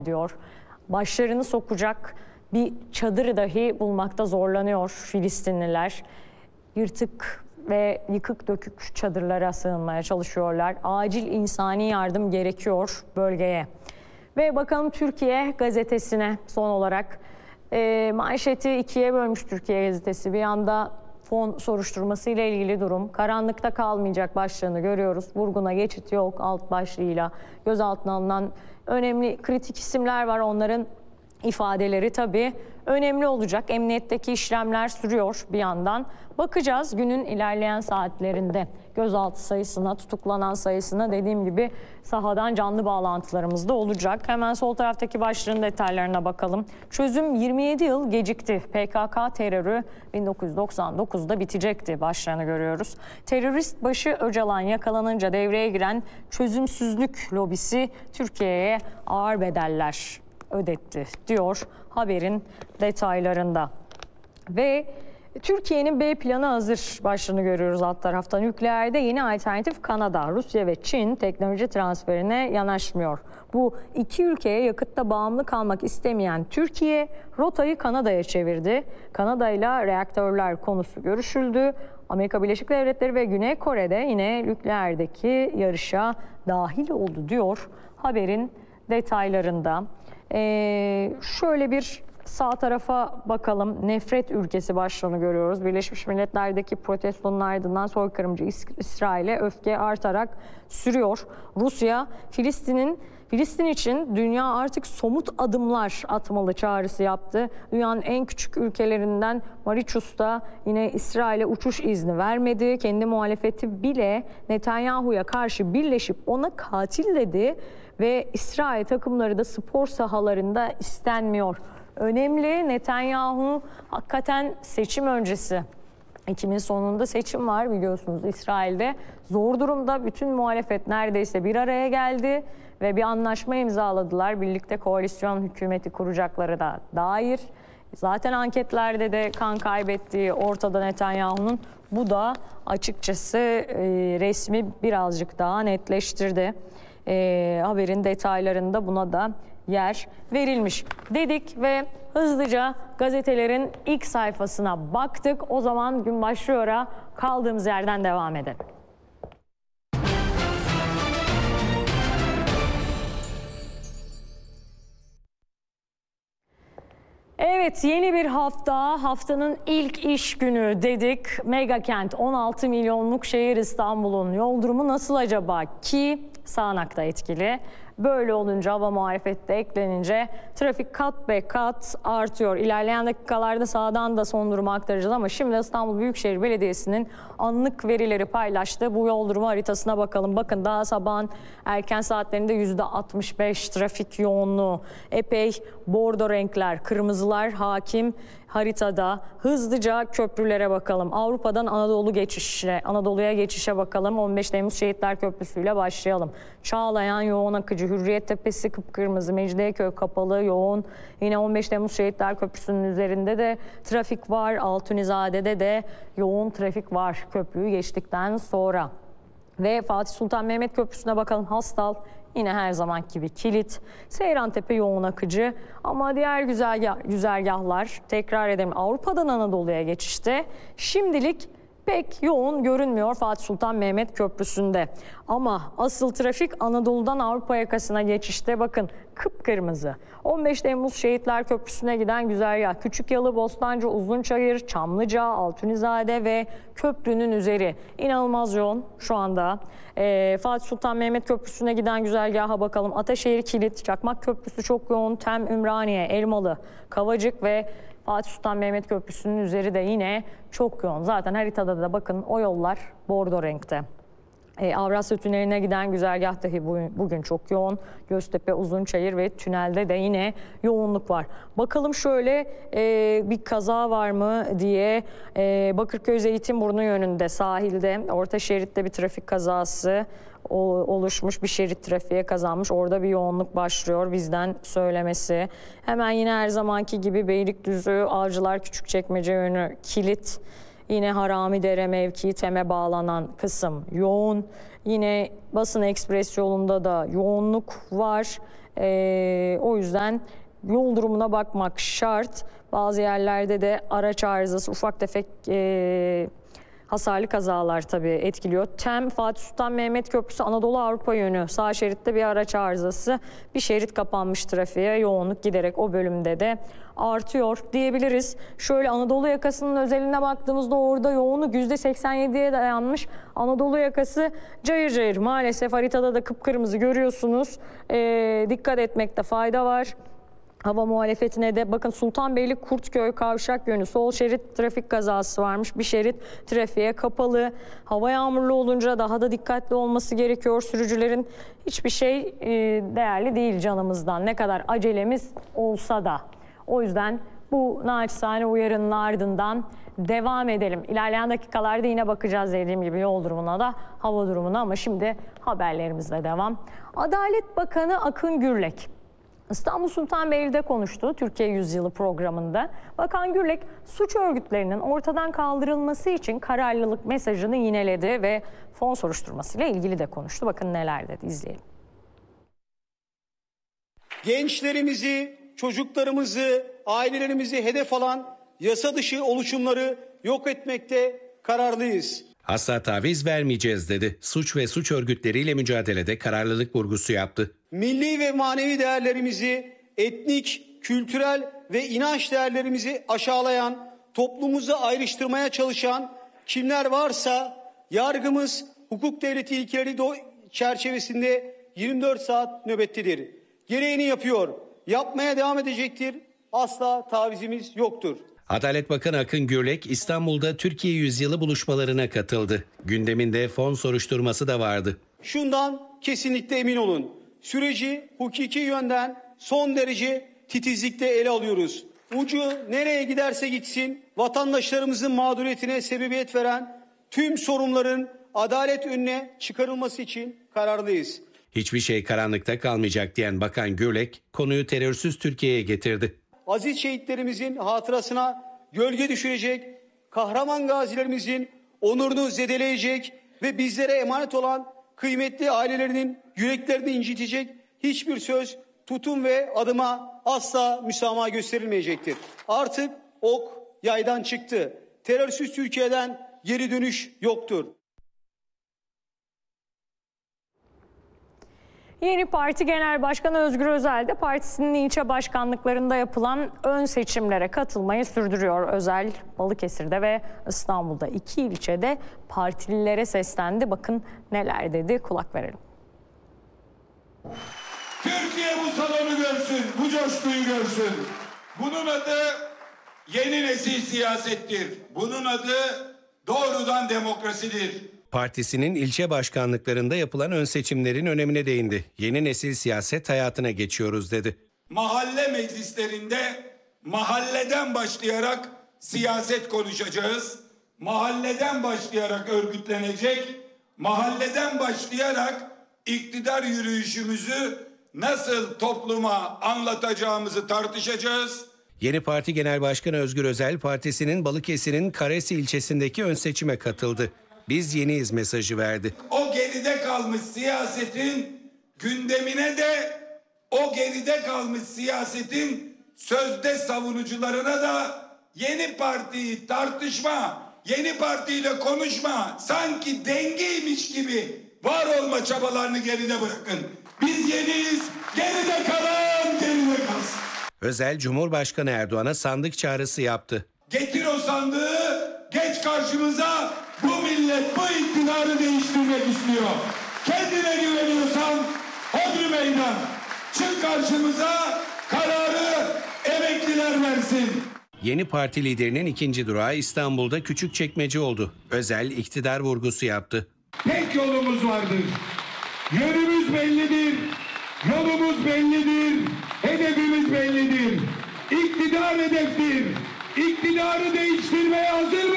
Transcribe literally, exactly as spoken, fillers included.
diyor. Başlarını sokacak bir çadır dahi bulmakta zorlanıyor Filistinliler. Yırtık ve yıkık dökük çadırlara sığınmaya çalışıyorlar. Acil insani yardım gerekiyor bölgeye. Ve bakalım Türkiye gazetesine son olarak. E, manşeti ikiye bölmüş Türkiye gazetesi. Bir yanda fon soruşturması ile ilgili durum. Karanlıkta kalmayacak başlığını görüyoruz. Vurguna geçit yok alt başlığıyla. Gözaltına alınan önemli kritik isimler var. Onların ifadeleri tabii önemli olacak. Emniyetteki işlemler sürüyor bir yandan. Bakacağız günün ilerleyen saatlerinde gözaltı sayısına, tutuklanan sayısına, dediğim gibi sahadan canlı bağlantılarımız da olacak. Hemen sol taraftaki başlığın detaylarına bakalım. Çözüm yirmi yedi yıl gecikti. P K K terörü bin dokuz yüz doksan dokuzda bitecekti başlığını görüyoruz. Terörist başı Öcalan yakalanınca devreye giren çözümsüzlük lobisi Türkiye'ye ağır bedeller ödetti diyor haberin detaylarında. Ve Türkiye'nin B planı hazır başlığını görüyoruz alt tarafta. Nükleerde yeni alternatif Kanada, Rusya ve Çin teknoloji transferine yanaşmıyor. Bu iki ülkeye yakıtta bağımlı kalmak istemeyen Türkiye rotayı Kanada'ya çevirdi. Kanada ile reaktörler konusu görüşüldü. Amerika Birleşik Devletleri ve Güney Kore'de yine nükleerdeki yarışa dahil oldu diyor haberin detaylarında. Ee, şöyle bir sağ tarafa bakalım. Nefret ülkesi başlığını görüyoruz. Birleşmiş Milletler'deki protestonun ardından soykırımcı İsrail'e öfke artarak sürüyor. Rusya, Filistin'in Filistin için dünya artık somut adımlar atmalı çağrısı yaptı. Dünyanın en küçük ülkelerinden Mauritius'ta yine İsrail'e uçuş izni vermedi. Kendi muhalefeti bile Netanyahu'ya karşı birleşip ona katil dedi ve İsrail takımları da spor sahalarında istenmiyor. Önemli, Netanyahu hakikaten seçim öncesi. Ekim'in sonunda seçim var biliyorsunuz İsrail'de. Zor durumda, bütün muhalefet neredeyse bir araya geldi ve bir anlaşma imzaladılar. Birlikte koalisyon hükümeti kuracakları da dair. Zaten anketlerde de kan kaybettiği ortada Netanyahu'nun. Bu da açıkçası e, resmi birazcık daha netleştirdi. E, haberin detaylarında buna da yer verilmiş dedik ve hızlıca gazetelerin ilk sayfasına baktık. O zaman gün başlıyor'a kaldığımız yerden devam edelim. Evet, yeni bir hafta, haftanın ilk iş günü dedik. Mega kent, on altı milyonluk şehir İstanbul'un yol durumu nasıl acaba ki sağanakta etkili. Böyle olunca, hava muhalefeti de eklenince trafik kat be kat artıyor. İlerleyen dakikalarda sağdan da son durumu aktaracağız ama şimdi İstanbul Büyükşehir Belediyesi'nin anlık verileri paylaştığı bu yol durumu haritasına bakalım. Bakın daha sabahın erken saatlerinde yüzde altmış beş trafik yoğunluğu, epey bordo renkler, kırmızılar hakim haritada. Hızlıca köprülere bakalım. Avrupa'dan Anadolu geçişe, Anadolu'ya geçişe bakalım. on beş Temmuz Şehitler Köprüsü ile başlayalım. Çağlayan yoğun akıcı, Hürriyet Tepesi kıpkırmızı, Mecidiyeköy kapalı, yoğun. Yine on beş Temmuz Şehitler Köprüsü'nün üzerinde de trafik var. Altunizade'de de yoğun trafik var köprüyü geçtikten sonra. Ve Fatih Sultan Mehmet Köprüsü'ne bakalım. Hastal yine her zaman gibi kilit. Seyrantepe yoğun akıcı ama diğer güzergah, güzergahlar tekrar edelim. Avrupa'dan Anadolu'ya geçişte şimdilik pek yoğun görünmüyor Fatih Sultan Mehmet Köprüsü'nde. Ama asıl trafik Anadolu'dan Avrupa yakasına geçişte bakın kıpkırmızı. on beş Temmuz Şehitler Köprüsü'ne giden güzergah Küçükyalı, Bostancı, Uzunçayır, Çamlıca, Altunizade ve köprünün üzeri. İnanılmaz yoğun şu anda. Ee, Fatih Sultan Mehmet Köprüsü'ne giden güzergaha bakalım. Ataşehir Kilit, Çakmak Köprüsü çok yoğun. Tem, Ümraniye, Elmalı, Kavacık ve Fatih Sultan Mehmet Köprüsü'nün üzeri de yine çok yoğun. Zaten haritada da bakın o yollar bordo renkte. Ee, Avrasya Tüneli'ne giden güzergah dahi bugün çok yoğun. Göztepe, Uzunçayır ve tünelde de yine yoğunluk var. Bakalım şöyle e, bir kaza var mı diye. E, Bakırköy Zeytinburnu yönünde sahilde orta şeritte bir trafik kazası oluşmuş, bir şerit trafiğe kazanmış. Orada bir yoğunluk başlıyor bizden söylemesi. Hemen yine her zamanki gibi Beylikdüzü, Avcılar Küçükçekmece yönü kilit. Yine Haramidere mevkii Tem'e bağlanan kısım yoğun. Yine Basın Ekspres yolunda da yoğunluk var. Ee, o yüzden yol durumuna bakmak şart. Bazı yerlerde de araç arızası, ufak tefek e, hasarlı kazalar tabii etkiliyor. Tem, Fatih Sultan Mehmet Köprüsü Anadolu Avrupa yönü sağ şeritte bir araç arızası. Bir şerit kapanmış trafiğe, yoğunluk giderek o bölümde de artıyor diyebiliriz. Şöyle Anadolu yakasının özeline baktığımızda orada yoğunluk yüzde seksen yediye dayanmış. Anadolu yakası cayır cayır, maalesef haritada da kıpkırmızı görüyorsunuz. Ee, dikkat etmekte fayda var. Hava muhalefetine de bakın, Sultanbeyli Kurtköy kavşak yönü sol şerit trafik kazası varmış. Bir şerit trafiğe kapalı. Hava yağmurlu olunca daha da dikkatli olması gerekiyor sürücülerin. Hiçbir şey e, değerli değil canımızdan, ne kadar acelemiz olsa da. O yüzden bu naçizane uyarının ardından devam edelim. İlerleyen dakikalarda yine bakacağız dediğim gibi yol durumuna da, hava durumuna, ama şimdi haberlerimizle devam. Adalet Bakanı Akın Gürlek İstanbul Sultanbeyli'de konuştu Türkiye Yüzyılı programında. Bakan Gürlek suç örgütlerinin ortadan kaldırılması için kararlılık mesajını yineledi ve fon soruşturmasıyla ilgili de konuştu. Bakın neler dedi, izleyelim. Gençlerimizi, çocuklarımızı, ailelerimizi hedef alan yasa dışı oluşumları yok etmekte kararlıyız. Asla taviz vermeyeceğiz dedi. Suç ve suç örgütleriyle mücadelede kararlılık vurgusu yaptı. Milli ve manevi değerlerimizi, etnik, kültürel ve inanç değerlerimizi aşağılayan, toplumumuzu ayrıştırmaya çalışan kimler varsa yargımız hukuk devleti ilkeleri çerçevesinde yirmi dört saat nöbettedir. Gereğini yapıyor, yapmaya devam edecektir. Asla tavizimiz yoktur. Adalet Bakanı Akın Gürlek İstanbul'da Türkiye Yüzyılı buluşmalarına katıldı. Gündeminde fon soruşturması da vardı. Şundan kesinlikle emin olun. Süreci hukuki yönden son derece titizlikle ele alıyoruz. Ucu nereye giderse gitsin vatandaşlarımızın mağduriyetine sebebiyet veren tüm sorunların adalet önüne çıkarılması için kararlıyız. Hiçbir şey karanlıkta kalmayacak diyen Bakan Gürlek konuyu terörsüz Türkiye'ye getirdi. Aziz şehitlerimizin hatırasına gölge düşürecek, kahraman gazilerimizin onurunu zedeleyecek ve bizlere emanet olan kıymetli ailelerinin yüreklerini incitecek hiçbir söz, tutum ve adıma asla müsamaha gösterilmeyecektir. Artık ok yaydan çıktı. Terörsüz Türkiye'den geri dönüş yoktur. Yeni Parti Genel Başkanı Özgür Özel de partisinin ilçe başkanlıklarında yapılan ön seçimlere katılmayı sürdürüyor. Özel Balıkesir'de ve İstanbul'da iki ilçede partililere seslendi. Bakın neler dedi, kulak verelim. Türkiye bu salonu görsün, bu coşkuyu görsün. Bunun adı yeni nesil siyasettir. Bunun adı doğrudan demokrasidir. Partisinin ilçe başkanlıklarında yapılan ön seçimlerin önemine değindi. Yeni nesil siyaset hayatına geçiyoruz dedi. Mahalle meclislerinde mahalleden başlayarak siyaset konuşacağız. Mahalleden başlayarak örgütlenecek, mahalleden başlayarak iktidar yürüyüşümüzü nasıl topluma anlatacağımızı tartışacağız. Yeni Parti Genel Başkanı Özgür Özel, partisinin Balıkesir'in Karesi ilçesindeki ön seçime katıldı. Biz yeniyiz mesajı verdi. O geride kalmış siyasetin gündemine de o geride kalmış siyasetin sözde savunucularına da yeni partiyi tartışma, yeni partiyle konuşma, sanki dengeymiş gibi var olma çabalarını geride bırakın. Biz yeniyiz, geride kalan geride kalsın. Özel, Cumhurbaşkanı Erdoğan'a sandık çağrısı yaptı. Getir o sandığı, geç karşımıza. Bu millet bu iktidarı değiştirmek istiyor. Kendine güveniyorsan hodri meydan. Çık karşımıza, kararı emekliler versin. Yeni parti liderinin ikinci durağı İstanbul'da Küçükçekmece oldu. Özel iktidar vurgusu yaptı. Tek yolumuz vardır. Yönümüz bellidir. Yolumuz bellidir. Hedefimiz bellidir. İktidar hedeftir. İktidarı değiştirmeye hazır